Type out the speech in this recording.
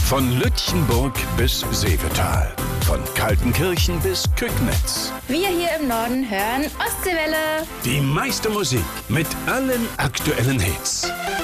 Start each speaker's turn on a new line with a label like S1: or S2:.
S1: Von Lütchenburg bis Seevetal. Von Kaltenkirchen bis Kügnitz.
S2: Wir hier im Norden hören Ostseewelle.
S1: Die meiste Musik mit allen aktuellen Hits.